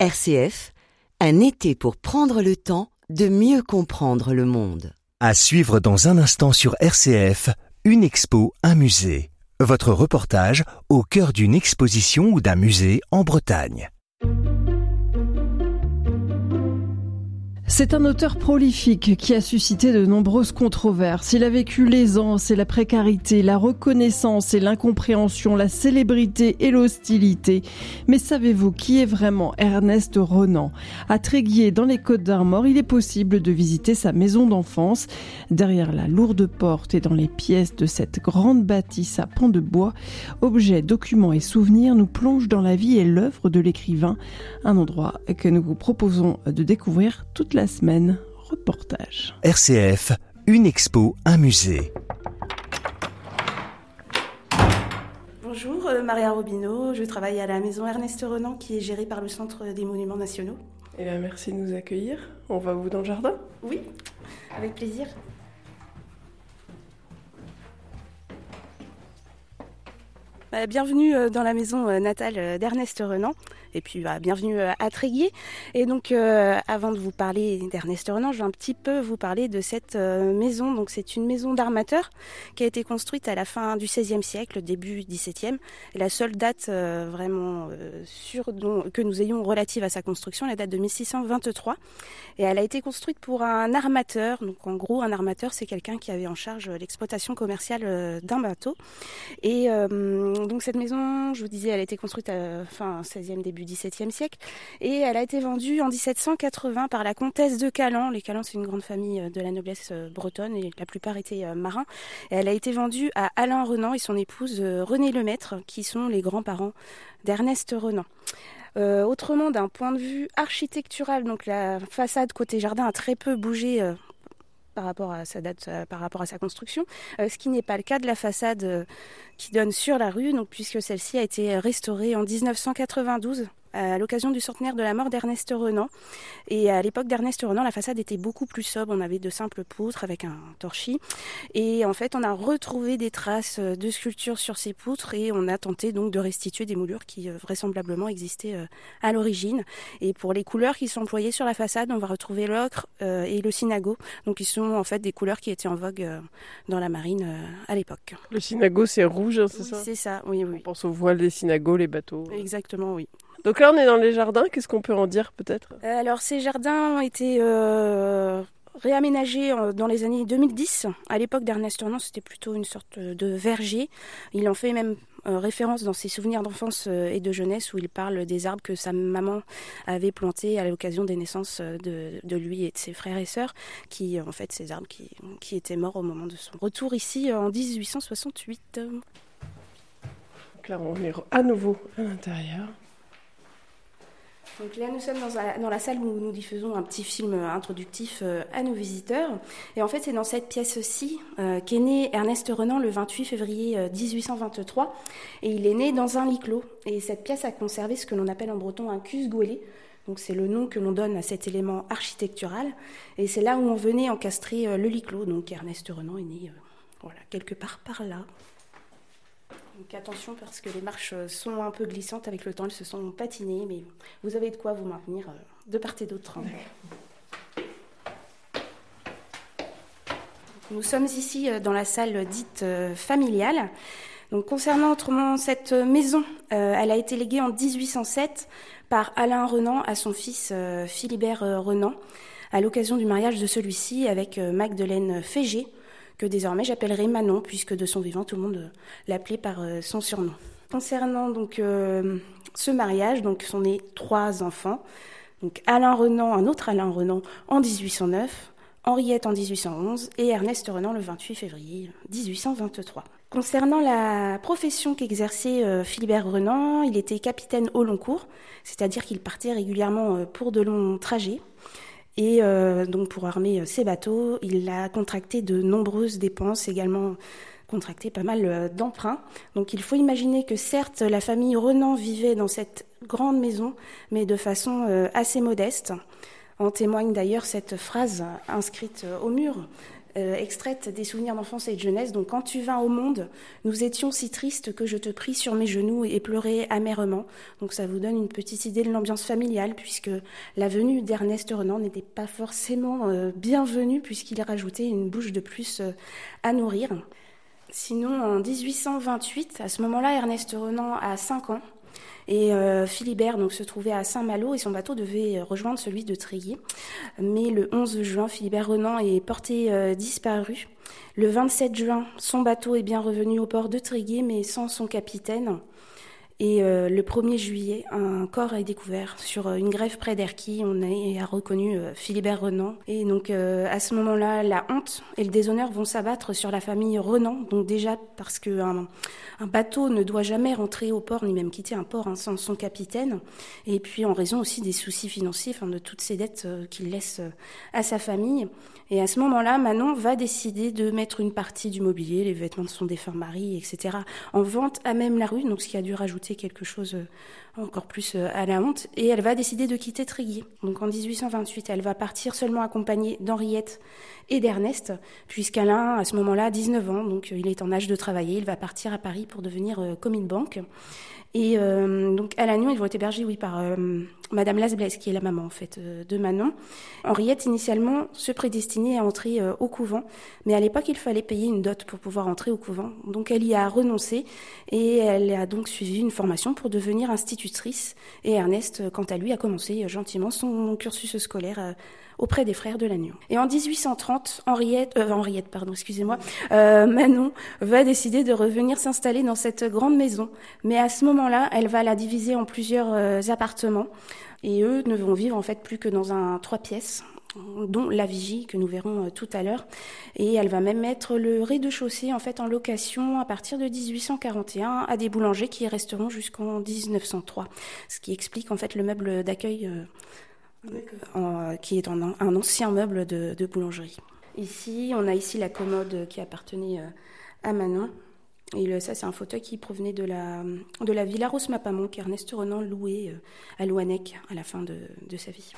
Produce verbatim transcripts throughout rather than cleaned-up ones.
R C F, un été pour prendre le temps de mieux comprendre le monde. À suivre dans un instant sur R C F, une expo, un musée. Votre reportage au cœur d'une exposition ou d'un musée en Bretagne. C'est un auteur prolifique qui a suscité de nombreuses controverses. Il a vécu l'aisance et la précarité, la reconnaissance et l'incompréhension, la célébrité et l'hostilité. Mais savez-vous qui est vraiment Ernest Renan ? À Tréguier, dans les Côtes-d'Armor, il est possible de visiter sa maison d'enfance. Derrière la lourde porte et dans les pièces de cette grande bâtisse à pans de bois, objets, documents et souvenirs nous plongent dans la vie et l'œuvre de l'écrivain. Un endroit que nous vous proposons de découvrir toute la semaine. Reportage. R C F, une expo, un musée. Bonjour, euh, Maria Robineau, je travaille à la maison Ernest Renan qui est gérée par le Centre des Monuments Nationaux. Eh bien, merci de nous accueillir. On va vous dans le jardin ? Oui, avec plaisir. Bah, bienvenue dans la maison natale d'Ernest Renan. Et puis bah, bienvenue à Tréguier. Et donc euh, avant de vous parler d'Ernest Renan, je vais un petit peu vous parler de cette euh, maison. Donc c'est une maison d'armateur qui a été construite à la fin du seizième siècle, début dix-septième. Et la seule date euh, vraiment euh, sûre dont, que nous ayons relative à sa construction, la date de mille six cent vingt-trois. Et elle a été construite pour un armateur. Donc en gros, un armateur, c'est quelqu'un qui avait en charge l'exploitation commerciale euh, d'un bateau. Et euh, donc cette maison, je vous disais, elle a été construite à la fin seizième, début dix-septième siècle, et elle a été vendue en dix-sept cent quatre-vingts par la comtesse de Calan. Les Calans, c'est une grande famille de la noblesse bretonne et la plupart étaient marins. Et elle a été vendue à Alain Renan et son épouse Renée Lemaître, qui sont les grands-parents d'Ernest Renan. Euh, autrement, d'un point de vue architectural, donc la façade côté jardin a très peu bougé euh, par rapport à sa date, euh, par rapport à sa construction, euh, ce qui n'est pas le cas de la façade euh, qui donne sur la rue, donc, puisque celle-ci a été restaurée en dix-neuf cent quatre-vingt-douze à l'occasion du centenaire de la mort d'Ernest Renan. Et à l'époque d'Ernest Renan, la façade était beaucoup plus sobre. On avait de simples poutres avec un torchis. Et en fait, on a retrouvé des traces de sculptures sur ces poutres et on a tenté donc de restituer des moulures qui euh, vraisemblablement existaient euh, à l'origine. Et pour les couleurs qui sont employées sur la façade, on va retrouver l'ocre euh, et le cynago. Donc, ils sont en fait des couleurs qui étaient en vogue euh, dans la marine euh, à l'époque. Le cynago, c'est rouge, hein, c'est oui, ça ? C'est ça, oui, oui. On pense aux voiles des cynagos, les bateaux. Exactement, oui. Donc là, on est dans les jardins. Qu'est-ce qu'on peut en dire, peut-être ? Alors, ces jardins ont été euh, réaménagés dans les années deux mille dix. À l'époque d'Ernest Renan, c'était plutôt une sorte de verger. Il en fait même euh, référence dans ses souvenirs d'enfance et de jeunesse où il parle des arbres que sa maman avait plantés à l'occasion des naissances de, de lui et de ses frères et sœurs, qui, en fait, ces arbres qui, qui étaient morts au moment de son retour ici en dix-huit cent soixante-huit. Donc là, on est à nouveau à l'intérieur. Donc là, nous sommes dans la, dans la salle où nous diffusons un petit film introductif à nos visiteurs. Et en fait, c'est dans cette pièce-ci euh, qu'est né Ernest Renan le vingt-huit février dix-huit cent vingt-trois. Et il est né dans un lit clos. Et cette pièce a conservé ce que l'on appelle en breton un cus-goélé. Donc c'est le nom que l'on donne à cet élément architectural. Et c'est là où on venait encastrer le lit clos. Donc Ernest Renan est né euh, voilà, quelque part par là. Donc attention parce que les marches sont un peu glissantes avec le temps, elles se sont patinées, mais vous avez de quoi vous maintenir de part et d'autre. Nous sommes ici dans la salle dite familiale. Donc concernant autrement cette maison, euh, elle a été léguée en dix-huit cent sept par Alain Renan à son fils euh, Philibert Renan, à l'occasion du mariage de celui-ci avec euh, Magdeleine Fégé, que désormais j'appellerai Manon, puisque de son vivant, tout le monde l'appelait par son surnom. Concernant donc euh, ce mariage, donc sont nés trois enfants. Donc Alain Renan, un autre Alain Renan en dix-huit cent neuf, Henriette en dix-huit cent onze et Ernest Renan le vingt-huit février dix-huit cent vingt-trois. Concernant la profession qu'exerçait euh, Philibert Renan, il était capitaine au long cours, c'est-à-dire qu'il partait régulièrement euh, pour de longs trajets. Et euh, donc pour armer ses bateaux, il a contracté de nombreuses dépenses, également contracté pas mal euh, d'emprunts. Donc il faut imaginer que certes la famille Renan vivait dans cette grande maison, mais de façon euh, assez modeste. En témoigne d'ailleurs cette phrase inscrite au mur euh, extraite des souvenirs d'enfance et de jeunesse. Donc, quand tu vins au monde, nous étions si tristes que je te pris sur mes genoux et pleurais amèrement. Donc, ça vous donne une petite idée de l'ambiance familiale, puisque la venue d'Ernest Renan n'était pas forcément euh, bienvenue, puisqu'il rajoutait une bouche de plus euh, à nourrir. Sinon, en dix-huit cent vingt-huit, à ce moment-là, Ernest Renan a cinq ans. Et euh, Philibert donc, se trouvait à Saint-Malo et son bateau devait rejoindre celui de Tréguier. Mais le onze juin, Philibert Renan est porté euh, disparu. Le vingt-sept juin, son bateau est bien revenu au port de Tréguier, mais sans son capitaine. Et euh, le premier juillet, un corps est découvert sur une grève près d'Erquy. On a, a reconnu euh, Philibert Renan. Et donc, euh, à ce moment-là, la honte et le déshonneur vont s'abattre sur la famille Renan. Donc déjà, parce qu'un un bateau ne doit jamais rentrer au port, ni même quitter un port hein, sans son capitaine. Et puis, en raison aussi des soucis financiers, enfin, de toutes ces dettes euh, qu'il laisse euh, à sa famille. Et à ce moment-là, Manon va décider de mettre une partie du mobilier, les vêtements de son défunt mari, et cetera, en vente à même la rue, donc ce qui a dû rajouter quelque chose encore plus à la honte. Et elle va décider de quitter Tréguier. Donc en dix-huit cent vingt-huit, elle va partir seulement accompagnée d'Henriette et d'Ernest, puisqu'Alain, à ce moment-là, a dix-neuf ans, donc il est en âge de travailler. Il va partir à Paris pour devenir euh, commis de banque. Et euh, donc à Lannion, ils vont être hébergés, oui, par euh, Madame Lasblaise, qui est la maman en fait euh, de Manon. Henriette initialement se prédestinait à entrer euh, au couvent, mais à l'époque il fallait payer une dot pour pouvoir entrer au couvent. Donc elle y a renoncé et elle a donc suivi une formation pour devenir institutrice. Et Ernest, quant à lui, a commencé euh, gentiment son cursus scolaire euh, auprès des frères de Lannion. Et en dix-huit cent trente, Henriette, euh, Henriette, pardon, excusez-moi, euh, Manon va décider de revenir s'installer dans cette grande maison. Mais à ce moment-là, elle va la diviser en plusieurs euh, appartements. Et eux ne vont vivre en fait plus que dans un trois pièces, dont la vigie que nous verrons euh, tout à l'heure. Et elle va même mettre le rez-de-chaussée en fait en location à partir de dix-huit cent quarante et un à des boulangers qui y resteront jusqu'en dix-neuf cent trois. Ce qui explique en fait le meuble d'accueil euh, En, qui est un, un ancien meuble de, de boulangerie. Ici, on a ici la commode qui appartenait à Manon. Et le, ça, c'est un fauteuil qui provenait de la, de la Villa Rose-Mapamont qu'Ernest Renan louait à Louannec à la fin de, de sa vie.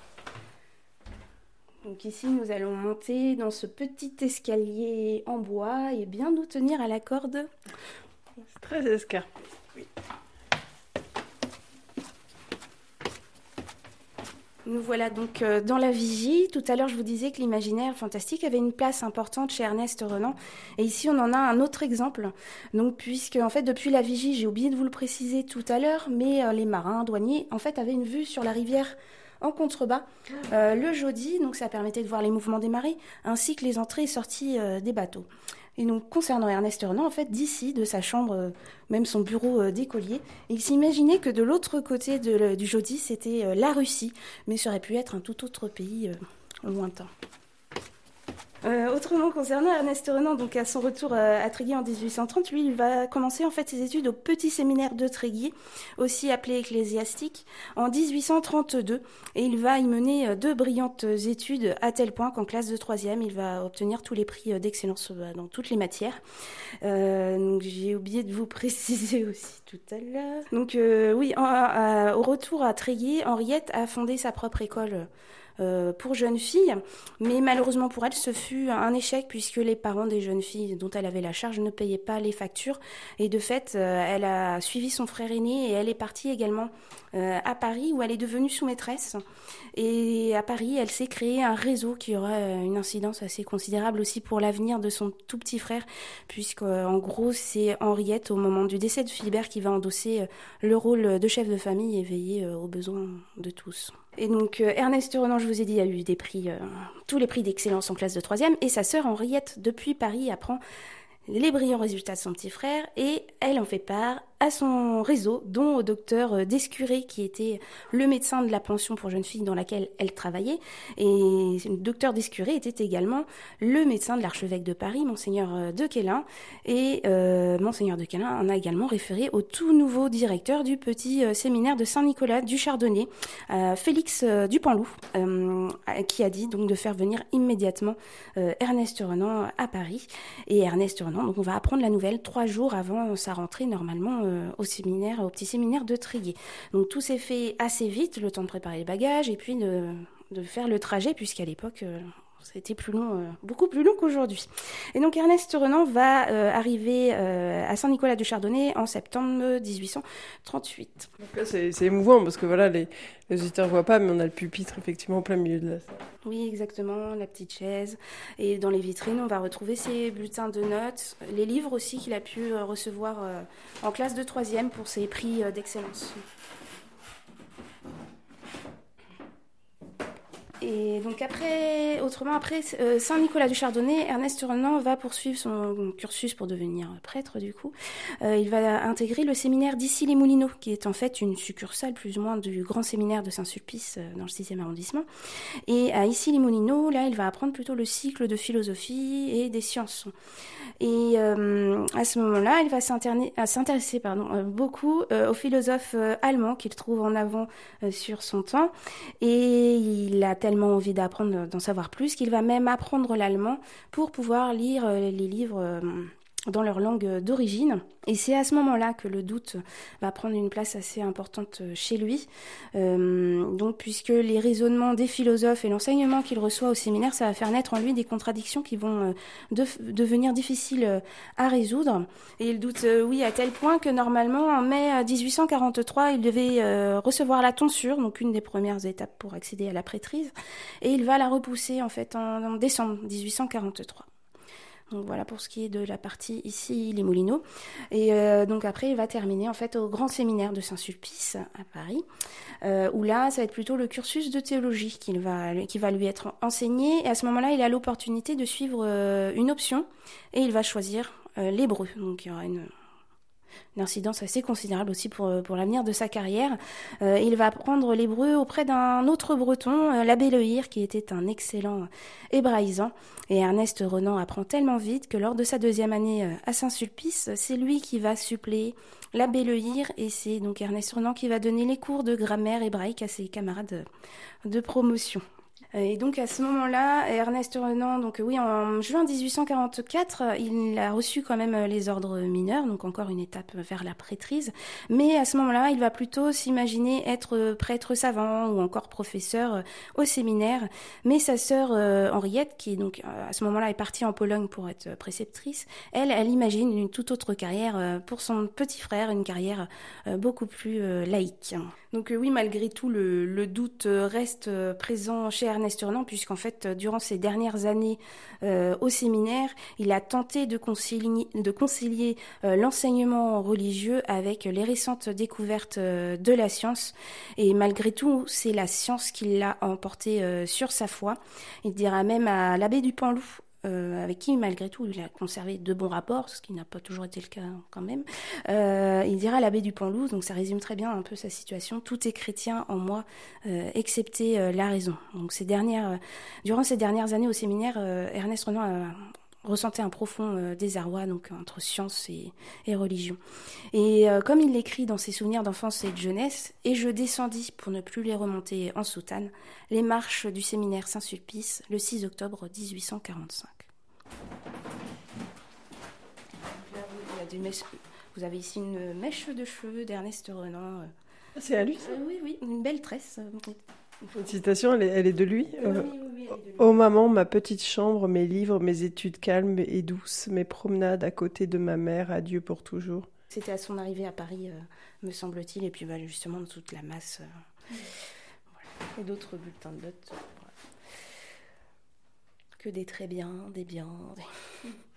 Donc ici, nous allons monter dans ce petit escalier en bois et bien nous tenir à la corde. C'est très escarpé. Oui. Nous voilà donc dans la vigie. Tout à l'heure, je vous disais que l'imaginaire fantastique avait une place importante chez Ernest Renan. Et ici, on en a un autre exemple. Donc, puisque, en fait, depuis la vigie, j'ai oublié de vous le préciser tout à l'heure, mais euh, les marins, douaniers, en fait, avaient une vue sur la rivière en contrebas euh, le jeudi. Donc, ça permettait de voir les mouvements des marées, ainsi que les entrées et sorties euh, des bateaux. Et donc, concernant Ernest Renan, en fait, d'ici, de sa chambre, euh, même son bureau euh, d'écolier, il s'imaginait que de l'autre côté de, le, du Jodi, c'était euh, la Russie, mais ça aurait pu être un tout autre pays euh, lointain. Euh, autrement, concernant Ernest Renan, donc à son retour euh, à Tréguier en dix-huit cent trente, lui, il va commencer en fait ses études au petit séminaire de Tréguier, aussi appelé ecclésiastique, en dix-huit cent trente-deux, et il va y mener euh, deux brillantes études à tel point qu'en classe de troisième, il va obtenir tous les prix euh, d'excellence euh, dans toutes les matières. Euh, donc j'ai oublié de vous préciser aussi tout à l'heure. Donc euh, oui, en, à, au retour à Tréguier, Henriette a fondé sa propre école Euh, pour jeunes filles, mais malheureusement pour elle, ce fut un échec puisque les parents des jeunes filles dont elle avait la charge ne payaient pas les factures et de fait, euh, elle a suivi son frère aîné et elle est partie également euh, à Paris où elle est devenue sous-maîtresse. Et à Paris, elle s'est créé un réseau qui aura une incidence assez considérable aussi pour l'avenir de son tout petit frère puisque en gros, c'est Henriette au moment du décès de Philibert qui va endosser le rôle de chef de famille et veiller aux besoins de tous. Et donc euh, Ernest Renan, je vous ai dit, a eu des prix, euh, tous les prix d'excellence en classe de troisième. Et sa sœur Henriette, depuis Paris, apprend les brillants résultats de son petit frère et elle en fait part à son réseau, dont au docteur Descuré, qui était le médecin de la pension pour jeunes filles dans laquelle elle travaillait. Et le docteur Descuré était également le médecin de l'archevêque de Paris, Monseigneur de Quélin. Et euh, Monseigneur de Quélin en a également référé au tout nouveau directeur du petit euh, séminaire de Saint-Nicolas du Chardonnay, euh, Félix euh, Dupanloup, euh, qui a dit donc de faire venir immédiatement euh, Ernest Renan à Paris. Et Ernest Renan, donc on va apprendre la nouvelle trois jours avant sa rentrée normalement euh, au séminaire, au petit séminaire de Tréguier. Donc tout s'est fait assez vite, le temps de préparer les bagages et puis de, de faire le trajet, puisqu'à l'époque, euh, C'était plus long, euh, beaucoup plus long qu'aujourd'hui. Et donc Ernest Renan va euh, arriver euh, à Saint-Nicolas-du-Chardonnay en septembre dix-huit cent trente-huit. Donc là, c'est, c'est émouvant parce que voilà, les, les auditeurs ne voient pas, mais on a le pupitre effectivement en plein milieu de la salle. Oui, exactement, la petite chaise. Et dans les vitrines, on va retrouver ses bulletins de notes, les livres aussi qu'il a pu euh, recevoir euh, en classe de troisième pour ses prix euh, d'excellence. Et donc après, autrement après euh, Saint-Nicolas-du-Chardonnay, Ernest Renan va poursuivre son cursus pour devenir prêtre du coup. Euh, il va intégrer le séminaire d'Issy-les-Moulineaux, qui est en fait une succursale plus ou moins du grand séminaire de Saint-Sulpice euh, dans le sixième arrondissement. Et à Issy-les-Moulineaux, là, il va apprendre plutôt le cycle de philosophie et des sciences. Et euh, à ce moment-là, il va s'intéresser pardon, euh, beaucoup euh, aux philosophes euh, allemands qu'il trouve en avant euh, sur son temps. Et il a tellement envie d'apprendre, d'en savoir plus, qu'il va même apprendre l'allemand pour pouvoir lire euh, les livres euh, dans leur langue d'origine. Et c'est à ce moment-là que le doute va prendre une place assez importante chez lui. Euh, donc, puisque les raisonnements des philosophes et l'enseignement qu'il reçoit au séminaire, ça va faire naître en lui des contradictions qui vont euh, de, devenir difficiles euh, à résoudre. Et il doute, euh, oui, à tel point que normalement, en mai dix-huit cent quarante-trois, il devait euh, recevoir la tonsure, donc une des premières étapes pour accéder à la prêtrise. Et il va la repousser, en fait, en, en décembre dix-huit cent quarante-trois. Donc voilà pour ce qui est de la partie ici, les Moulineaux. Et euh, donc après, il va terminer en fait au grand séminaire de Saint-Sulpice à Paris, euh, où là, ça va être plutôt le cursus de théologie qu'il va, qui va lui être enseigné. Et à ce moment-là, il a l'opportunité de suivre euh, une option et il va choisir euh, l'hébreu. Donc il y aura une... une incidence assez considérable aussi pour, pour l'avenir de sa carrière. Euh, il va apprendre l'hébreu auprès d'un autre breton, euh, l'abbé Lehir, qui était un excellent hébraïsant. Et Ernest Renan apprend tellement vite que lors de sa deuxième année euh, à Saint-Sulpice, c'est lui qui va suppléer l'abbé Lehir, et c'est donc Ernest Renan qui va donner les cours de grammaire hébraïque à ses camarades de promotion. Et donc à ce moment-là, Ernest Renan, donc oui, en juin dix-huit cent quarante-quatre, il a reçu quand même les ordres mineurs, donc encore une étape vers la prêtrise. Mais à ce moment-là, il va plutôt s'imaginer être prêtre savant ou encore professeur au séminaire. Mais sa sœur euh, Henriette, qui donc à ce moment-là est partie en Pologne pour être préceptrice, elle, elle imagine une toute autre carrière pour son petit frère, une carrière beaucoup plus euh, laïque. Donc euh, oui, malgré tout, le, le doute reste présent chez Ernest Renan, puisqu'en fait, durant ses dernières années euh, au séminaire, il a tenté de concilier, de concilier euh, l'enseignement religieux avec les récentes découvertes euh, de la science. Et malgré tout, c'est la science qui l'a emporté euh, sur sa foi. Il dira même à l'abbé du Panloup, Euh, avec qui, malgré tout, il a conservé de bons rapports, ce qui n'a pas toujours été le cas quand même. Euh, il dira à l'abbé du Panloup, donc ça résume très bien un peu sa situation, « Tout est chrétien en moi, euh, excepté euh, la raison ». Donc ces dernières, euh, durant ces dernières années au séminaire, euh, Ernest Renan a ressentait un profond euh, désarroi donc, entre science et, et religion. Et euh, comme il l'écrit dans ses souvenirs d'enfance et de jeunesse, « Et je descendis, pour ne plus les remonter en soutane, les marches du séminaire Saint-Sulpice le six octobre dix-huit cent quarante-cinq. » Là, il y a des mèches... Vous avez ici une mèche de cheveux d'Ernest Renan. Ah, c'est à lui, ça ? euh, Oui, oui, une belle tresse. Une citation, elle est, elle est de lui. Oui, euh, oui, oui, elle est de lui. Ô maman, ma petite chambre, mes livres, mes études calmes et douces, mes promenades à côté de ma mère, adieu pour toujours. C'était à son arrivée à Paris, euh, me semble-t-il, et puis bah, justement toute la masse. Euh, mmh. Voilà. Et d'autres bulletins de notes. Euh, voilà. Que des très bien, des biens. Des...